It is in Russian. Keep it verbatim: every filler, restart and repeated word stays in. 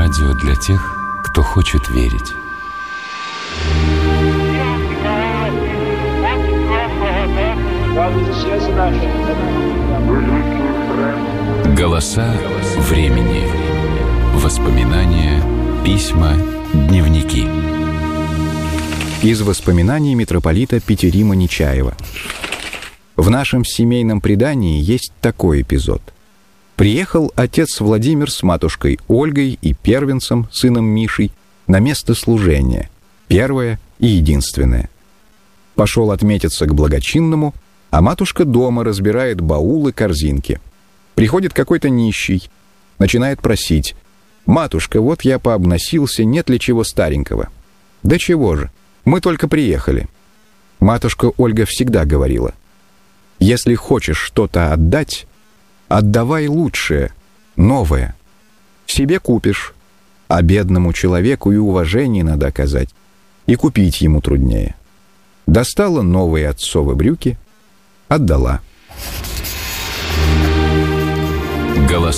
Радио для тех, кто хочет верить. Голоса времени. Воспоминания, письма, дневники. Из воспоминаний митрополита Петерима Нечаева. В нашем семейном предании есть такой эпизод. Приехал отец Владимир с матушкой Ольгой и первенцем, сыном Мишей, на место служения, первое и единственное. Пошел отметиться к благочинному, а матушка дома разбирает баулы, корзинки. Приходит какой-то нищий, начинает просить: «Матушка, вот я пообносился, нет ли чего старенького?» «Да чего же, мы только приехали». Матушка Ольга всегда говорила: «Если хочешь что-то отдать, отдавай лучшее, новое. Себе купишь, а бедному человеку и уважение надо оказать, и купить ему труднее». Достала новые отцовы брюки, отдала. Голоса